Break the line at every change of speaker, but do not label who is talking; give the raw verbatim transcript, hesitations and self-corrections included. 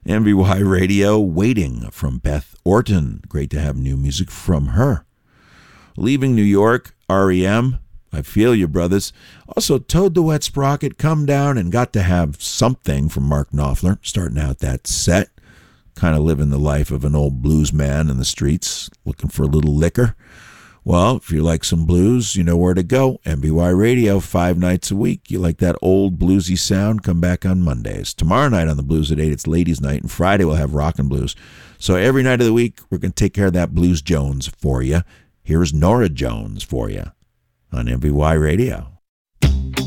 M V Y Radio, Waiting from Beth Orton. Great to have new music from her. Leaving New York, R E M, I Feel You Brothers. Also, Toad the Wet Sprocket, Come Down, and got to have something from Mark Knopfler, starting out that set. Kind of living the life of an old blues man in the streets, looking for a little liquor. Well, if you like some blues, you know where to go. M V Y Radio, five nights a week. You like that old bluesy sound? Come back on Mondays. Tomorrow night on the Blues at eight, it's Ladies' Night, and Friday we'll have Rock and Blues. So every night of the week, we're going to take care of that Blues Jones for you. Here's Nora Jones for you on M V Y Radio.